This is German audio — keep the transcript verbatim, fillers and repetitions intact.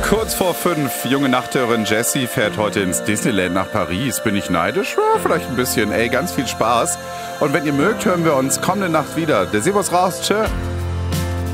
Kurz vor fünf, junge Nachthörerin Jessie fährt heute ins Disneyland nach Paris. Bin ich neidisch? Ja, vielleicht ein bisschen. Ey, ganz viel Spaß. Und wenn ihr mögt, hören wir uns kommende Nacht wieder. Der Sebos raus. Tschö.